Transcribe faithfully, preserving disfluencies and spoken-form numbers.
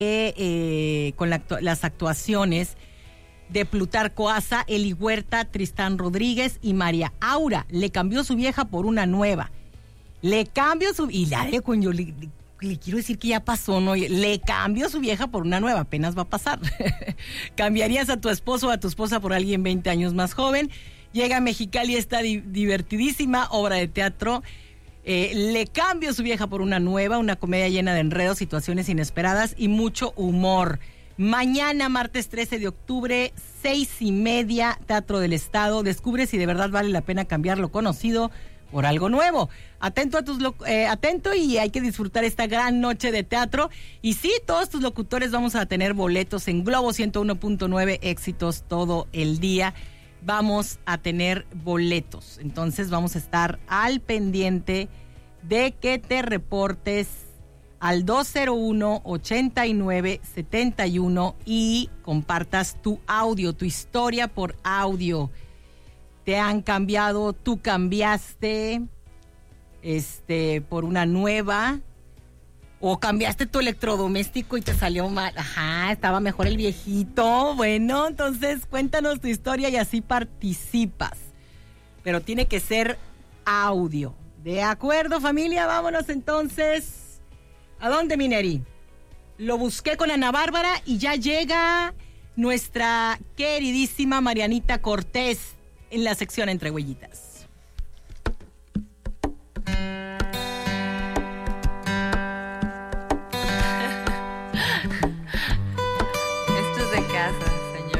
eh, con la, las actuaciones de Plutarco Asa, Eli Huerta, Tristán Rodríguez y María Aura. Le cambió su vieja por una nueva. Le cambió su... Y la de con yo le, le, le quiero decir que ya pasó, ¿no? Le cambió su vieja por una nueva, apenas va a pasar. ¿Cambiarías a tu esposo o a tu esposa por alguien veinte años más joven? Llega a Mexicali esta di- divertidísima obra de teatro. Eh, le cambió su vieja por una nueva, una comedia llena de enredos, situaciones inesperadas y mucho humor. Mañana, martes trece de octubre, seis y media, Teatro del Estado. Descubre si de verdad vale la pena cambiar lo conocido por algo nuevo. Atento a tus lo- eh, atento y hay que disfrutar esta gran noche de teatro. Y sí, todos tus locutores vamos a tener boletos en Globo ciento uno punto nueve, éxitos todo el día. Vamos a tener boletos. Entonces vamos a estar al pendiente de que te reportes al dos cero uno, ochenta y nueve, setenta y uno y compartas tu audio, tu historia por audio. Te han cambiado, tú cambiaste este por una nueva, o cambiaste tu electrodoméstico y te salió mal. Ajá, estaba mejor el viejito. Bueno, entonces cuéntanos tu historia y así participas. Pero tiene que ser audio. ¿De acuerdo, familia? Vámonos entonces. ¿A dónde, Mineri? Lo busqué con Ana Bárbara y ya llega nuestra queridísima Marianita Cortés en la sección Entre Huellitas.